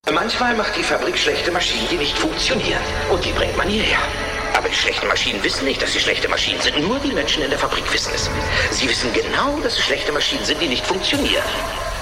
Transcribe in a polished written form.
Manchmal macht die Fabrik schlechte Maschinen, die nicht funktionieren. Und die bringt man hierher. Aber die schlechten Maschinen wissen nicht, dass sie schlechte Maschinen sind. Nur die Menschen in der Fabrik wissen es. Sie wissen genau, dass es schlechte Maschinen sind, die nicht funktionieren.